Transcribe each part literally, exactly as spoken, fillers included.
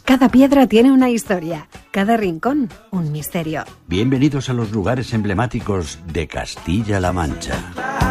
Cada piedra tiene una historia, cada rincón un misterio. Bienvenidos a los lugares emblemáticos de Castilla-La Mancha.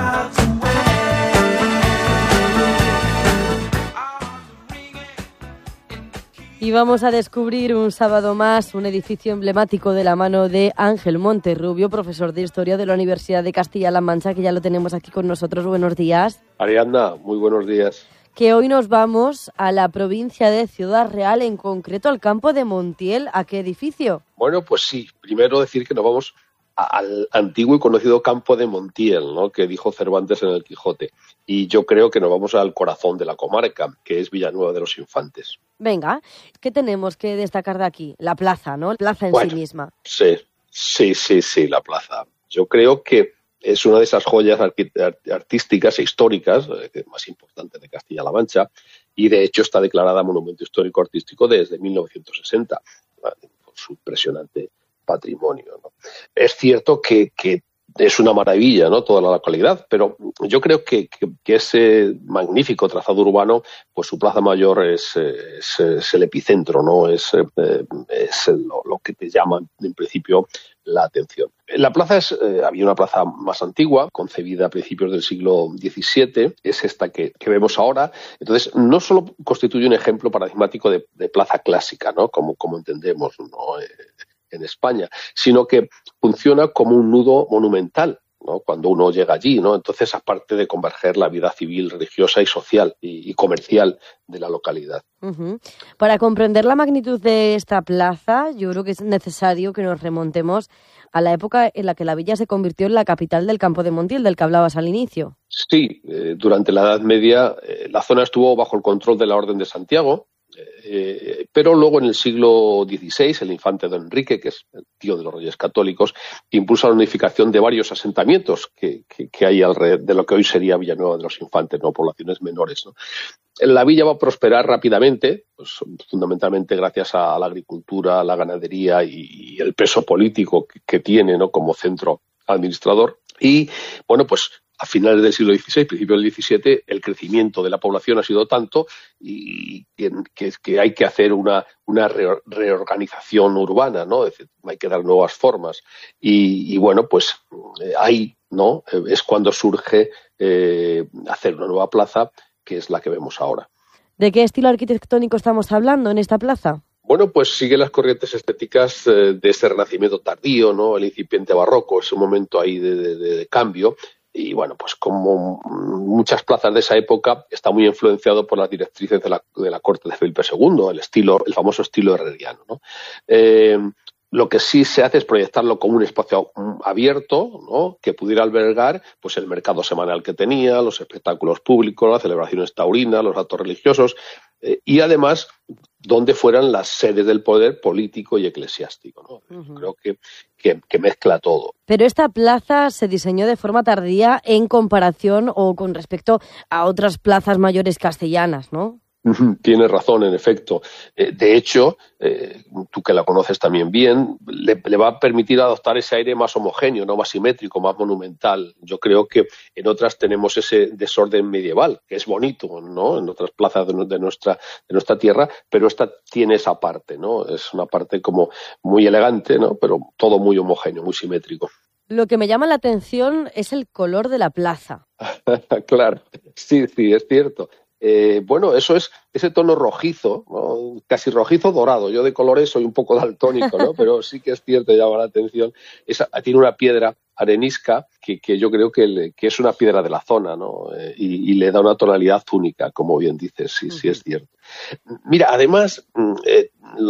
Y vamos a descubrir un sábado más un edificio emblemático de la mano de Ángel Monterrubio, profesor de Historia de la Universidad de Castilla-La Mancha, que ya lo tenemos aquí con nosotros. Buenos días. Ariadna, muy buenos días. Que hoy nos vamos a la provincia de Ciudad Real, en concreto al campo de Montiel. ¿A qué edificio? Bueno, pues sí, primero decir que nos vamos a, al antiguo y conocido campo de Montiel, ¿no?, que dijo Cervantes en el Quijote. Y yo creo que nos vamos al corazón de la comarca, que es Villanueva de los Infantes. Venga, ¿qué tenemos que destacar de aquí? La plaza, ¿no? La plaza en bueno, sí misma. Sí, sí, sí, sí, la plaza. Yo creo que es una de esas joyas artísticas e históricas eh, más importantes de Castilla-La Mancha, y de hecho está declarada Monumento Histórico Artístico desde mil novecientos sesenta, ¿vale?, por su impresionante patrimonio, ¿no? Es cierto que, que es una maravilla, ¿no?, toda la localidad, pero yo creo que, que, que ese magnífico trazado urbano, pues su plaza mayor es, es, es el epicentro, ¿no? Es, es lo, lo que te llama en principio la atención. La plaza es, eh, había una plaza más antigua, concebida a principios del siglo diecisiete, es esta que, que vemos ahora. Entonces, no solo constituye un ejemplo paradigmático de, de plaza clásica, ¿no?, como, como entendemos, ¿no?, eh, en España, sino que funciona como un nudo monumental, ¿no?, cuando uno llega allí, ¿no? Entonces, aparte de converger la vida civil, religiosa y social y, y comercial de la localidad. Uh-huh. Para comprender la magnitud de esta plaza, yo creo que es necesario que nos remontemos a la época en la que la villa se convirtió en la capital del campo de Montiel, del que hablabas al inicio. Sí, eh, durante la Edad Media eh, la zona estuvo bajo el control de la Orden de Santiago, Eh, pero luego en el siglo dieciséis el infante don Enrique, que es el tío de los Reyes Católicos, impulsa la unificación de varios asentamientos que, que, que hay alrededor de lo que hoy sería Villanueva de los Infantes, no poblaciones menores, ¿no? La villa va a prosperar rápidamente, pues, fundamentalmente gracias a la agricultura, la ganadería y, y el peso político que, que tiene, ¿no?, como centro administrador. Y bueno, pues a finales del siglo dieciséis, principios del diecisiete, el crecimiento de la población ha sido tanto y que, que, que hay que hacer una, una re, reorganización urbana, ¿no? Es decir, hay que dar nuevas formas. Y, y bueno, pues eh, ahí, ¿no?, es cuando surge eh, hacer una nueva plaza, que es la que vemos ahora. ¿De qué estilo arquitectónico estamos hablando en esta plaza? Bueno, pues sigue las corrientes estéticas eh, de ese renacimiento tardío, ¿no?, el incipiente barroco, ese momento ahí de, de, de cambio. Y bueno, pues como muchas plazas de esa época, está muy influenciado por las directrices de la, de la corte de Felipe segundo, el estilo, el famoso estilo herreriano, ¿no? Eh, lo que sí se hace es proyectarlo como un espacio abierto, ¿no?, que pudiera albergar pues el mercado semanal que tenía, los espectáculos públicos, las celebraciones taurinas, los actos religiosos, eh, y además donde fueran las sedes del poder político y eclesiástico, ¿no? Uh-huh. Creo que, que, que mezcla todo. Pero esta plaza se diseñó de forma tardía en comparación o con respecto a otras plazas mayores castellanas, ¿no? Tienes razón, en efecto. Eh, de hecho, eh, tú que la conoces también bien, le, le va a permitir adoptar ese aire más homogéneo, no más simétrico, más monumental. Yo creo que en otras tenemos ese desorden medieval, que es bonito, ¿no?, en otras plazas de, de nuestra de nuestra tierra, pero esta tiene esa parte, ¿no? Es una parte como muy elegante, ¿no?, pero todo muy homogéneo, muy simétrico. Lo que me llama la atención es el color de la plaza. Claro, sí, sí, es cierto. Eh, bueno, eso es ese tono rojizo, ¿no?, casi rojizo dorado. Yo de colores soy un poco daltónico, ¿no? Pero sí que es cierto, llama la atención. Esa, tiene una piedra arenisca que, que yo creo que, le, que es una piedra de la zona, ¿no? Eh, y, y le da una tonalidad única, como bien dices, sí, sí es cierto. Mira, además, eh,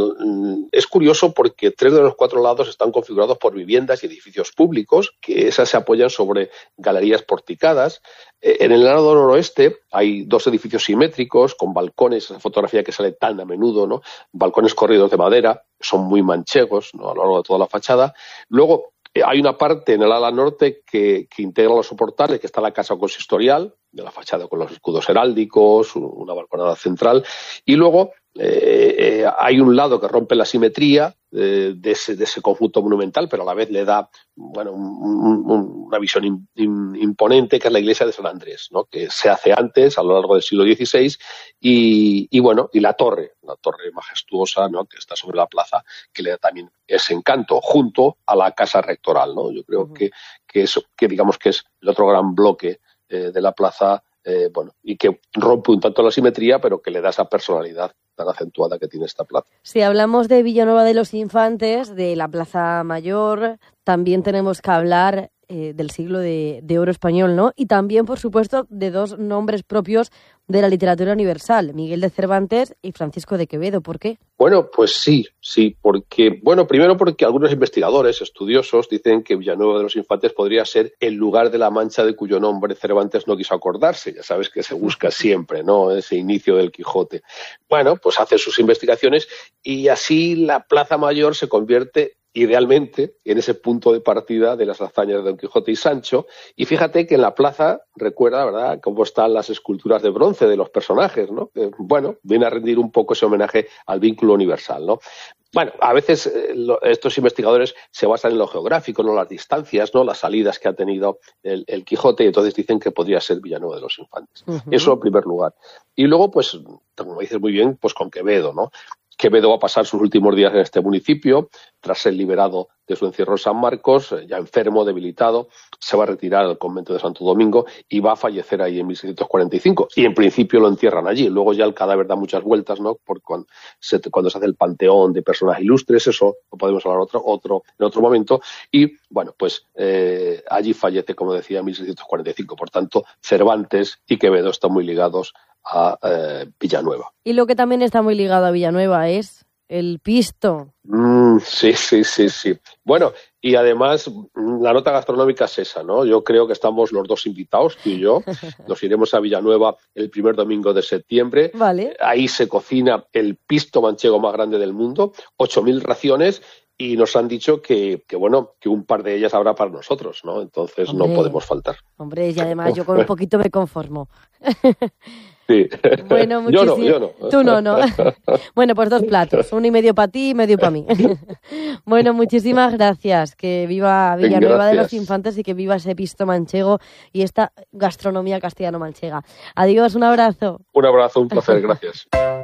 es curioso porque tres de los cuatro lados están configurados por viviendas y edificios públicos, que esas se apoyan sobre galerías porticadas. Eh, en el lado noroeste hay dos edificios simétricos con balcones, esa fotografía que sale tan a menudo, ¿no? Balcones corridos de madera, son muy manchegos, ¿no?, a lo largo de toda la fachada. Luego, hay una parte en el ala norte que, que integra los soportales, que está la casa consistorial, de la fachada con los escudos heráldicos, una balconada central, y luego eh, eh, hay un lado que rompe la simetría eh, de, ese, de ese conjunto monumental, pero a la vez le da, bueno, un, un, una visión in, in, imponente, que es la iglesia de San Andrés, ¿no?, que se hace antes, a lo largo del siglo dieciséis, y, y bueno, y la torre, una torre majestuosa, ¿no?, que está sobre la plaza, que le da también ese encanto, junto a la casa rectoral, ¿no? Yo creo uh-huh. que, que eso, que digamos que es el otro gran bloque eh, de la plaza, eh, bueno, y que rompe un tanto la simetría, pero que le da esa personalidad tan acentuada que tiene esta plaza. Si hablamos de Villanueva de los Infantes, de la Plaza Mayor, también tenemos que hablar eh, del siglo de, de oro español, ¿no? Y también, por supuesto, de dos nombres propios de la literatura universal, Miguel de Cervantes y Francisco de Quevedo. ¿Por qué? Bueno, pues sí, sí, porque, bueno, primero porque algunos investigadores, estudiosos, dicen que Villanueva de los Infantes podría ser el lugar de la Mancha de cuyo nombre Cervantes no quiso acordarse. Ya sabes que se busca siempre, ¿no?, ese inicio del Quijote. Bueno, pues hace sus investigaciones y así la Plaza Mayor se convierte idealmente en ese punto de partida de las hazañas de Don Quijote y Sancho. Y fíjate que en la plaza, recuerda, ¿verdad?, cómo están las esculturas de bronce de los personajes, ¿no? Que, bueno, viene a rendir un poco ese homenaje al vínculo universal, ¿no? Bueno, a veces eh, lo, estos investigadores se basan en lo geográfico, ¿no?, las distancias, ¿no?, las salidas que ha tenido el, el Quijote, y entonces dicen que podría ser Villanueva de los Infantes. Uh-huh. Eso en primer lugar. Y luego, pues, como dices muy bien, pues con Quevedo, ¿no? Quevedo va a pasar sus últimos días en este municipio, tras ser liberado de su encierro en San Marcos, ya enfermo, debilitado, se va a retirar al convento de Santo Domingo y va a fallecer ahí en mil seiscientos cuarenta y cinco. Y en principio lo entierran allí. Luego ya el cadáver da muchas vueltas, ¿no?, por cuando se, cuando se hace el panteón de personas ilustres, eso lo podemos hablar otro, otro, en otro momento. Y, bueno, pues eh, allí fallece, como decía, en mil seiscientos cuarenta y cinco. Por tanto, Cervantes y Quevedo están muy ligados a eh, Villanueva. Y lo que también está muy ligado a Villanueva es el pisto. Mm, sí, sí, sí, sí. Bueno, y además la nota gastronómica es esa, ¿no? Yo creo que estamos los dos invitados, tú y yo. Nos iremos a Villanueva el primer domingo de septiembre. Vale. Ahí se cocina el pisto manchego más grande del mundo, ocho mil raciones. Y nos han dicho que, que, bueno, que un par de ellas habrá para nosotros, ¿no? Entonces hombre, no podemos faltar. Hombre, y además yo con un poquito me conformo. Sí. Bueno, muchísimo. Yo no, yo no. Tú no, no. Bueno, pues dos platos, uno y medio para ti y medio para mí. Bueno, muchísimas gracias. Que viva Villanueva gracias. de los Infantes y que viva ese pisto manchego y esta gastronomía castellano-manchega. Adiós, un abrazo. Un abrazo, un placer, gracias.